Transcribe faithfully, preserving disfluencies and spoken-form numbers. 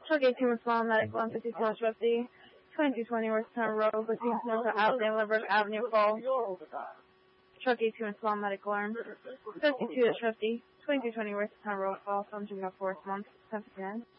Truck eighteen with small medical on fifty slash fifty. twenty-two twenty West Town Road between Snow Out and Lindbergh Avenue Falls. Truck eighteen with small medical arm. fifty-two fifty. twenty-two twenty West Town Road Falls. I'm doing a fourth month. ten fifty-nine.